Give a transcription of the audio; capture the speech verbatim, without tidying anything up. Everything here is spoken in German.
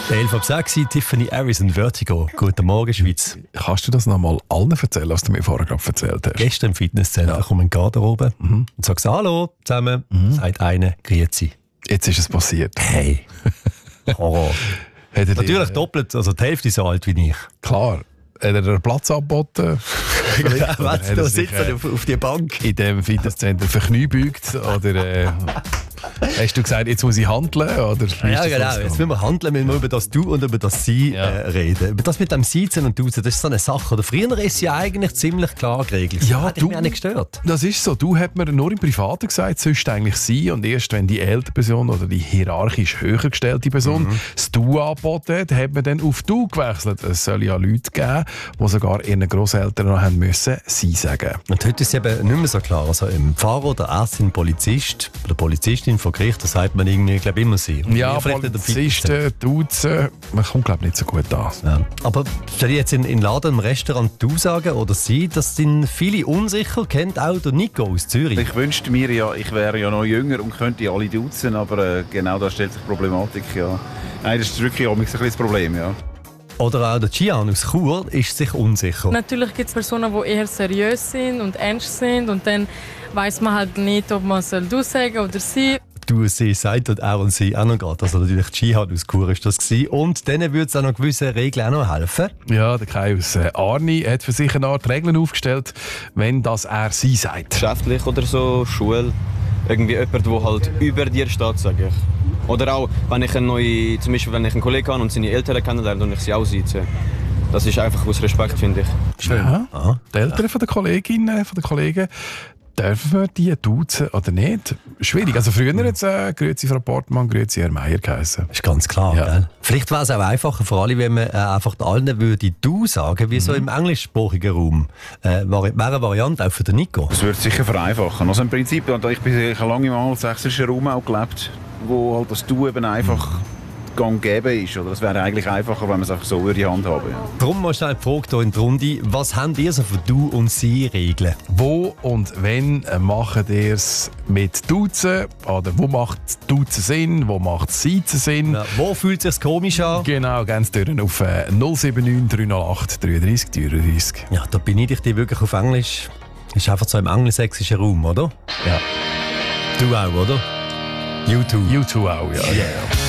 elf ab sechs, Tiffany Harris und Vertigo. Guten Morgen, Schweiz. Kannst du das noch mal allen erzählen, was du mir vorher gerade erzählt hast? Gestern im Fitnesscenter, ja. Ich komme in die Garderobe mhm. und sage Hallo zusammen, mhm. sagt einer, grüezi. Jetzt ist es passiert. Hey. Horror. Natürlich die, doppelt, also die Hälfte so alt wie ich. Klar. Hat er einen Platz angeboten? Was, da sitzt er auf, auf die Bank? In dem Fitnesscenter verknübeugt? Oder äh, hast du gesagt, jetzt muss ich handeln? Oder ja, genau. Jetzt müssen wir handeln, müssen wir über das Du und über das Sie ja. äh, reden. Über das mit dem Siezen und Duzen, das ist so eine Sache. Oder früher ist ja eigentlich ziemlich klar geregelt. Ja, hat du, mich auch nicht gestört. Das ist so. Du hat mir nur im Privaten gesagt, sonst eigentlich Sie. Und erst wenn die ältere Person oder die hierarchisch höher gestellte Person mhm. das Du angeboten hat, hat man dann auf Du gewechselt. Es soll ja Leute geben, die sogar ihren Grosseltern noch haben müssen Sie sagen. Und heute ist es eben nicht mehr so klar. Also im Pfarrer oder Ärztin, Polizist oder Polizistin vor Gericht, da sagt man irgendwie, glaube immer Sie. Und ja, Polizisten, Duzen, man kommt glaube ich nicht so gut an. Ja. Aber soll ich jetzt in, in Laden, im Restaurant Du sagen oder Sie? Das sind viele unsicher, kennt auch der Nico aus Zürich. Ich wünschte mir ja, ich wäre ja noch jünger und könnte alle duzen, aber äh, genau da stellt sich die Problematik. Ja. Nein, das ist wirklich auch ein bisschen das Problem, ja. Oder auch der Gian aus Chur ist sich unsicher. Natürlich gibt es Personen, die eher seriös sind und ernst sind und dann weiss man halt nicht, ob man soll du sagen oder sie. Du, sie, sagt und er und sie auch noch geht. Also natürlich Gian aus Chur ist das gewesen. Und denen würde es auch noch gewisse Regeln auch noch helfen. Ja, der Kai aus Arni hat für sich eine Art Regeln aufgestellt, wenn das er sie sagt. Geschäftlich oder so, Schule, irgendwie jemand, der halt über dir steht, sage ich. Oder auch, wenn ich einen neuen, zum Beispiel wenn ich einen Kollegen habe und seine Eltern kennenlerne und ich sie auch sitze. Das ist einfach aus Respekt, finde ich. Schön. Ja, die Eltern von der Kolleginnen, von den Kollegen, dürfen wir die duzen oder nicht? Schwierig. Also früher hat es äh, «Grüezi Frau Portmann», «Grüezi Herr Meier» geheißen. Ist ganz klar, ja. Gell? Vielleicht wäre es auch einfacher, vor allem wenn man äh, einfach allen würde «du» sagen, wie mhm. so im englischsprachigen Raum. Äh, wäre eine Variante auch für den Nico. Das würde sicher vereinfachen. Also im Prinzip, ich bin lange im angelsächsischen Raum auch gelebt, wo halt das «du» eben einfach gang gäbe ist. Oder es wäre eigentlich einfacher, wenn man es einfach so würde handhaben. Ja. Darum mal schnell die Frage hier in die Runde. Was habt ihr so für «du» und «sie» Regeln? Wo und wenn macht ihr es mit Duzen? Oder wo macht Duzen Sinn? Wo macht Siezen Sinn? Ja, wo fühlt es sich komisch an? Genau, ganz durch auf äh, null sieben neun drei null acht drei drei drei drei. Ja, da beneide ich dich wirklich auf Englisch. Das ist einfach so im angelsächsischen Raum, oder? Ja. Du auch, oder? You too. You too auch, ja. Yeah.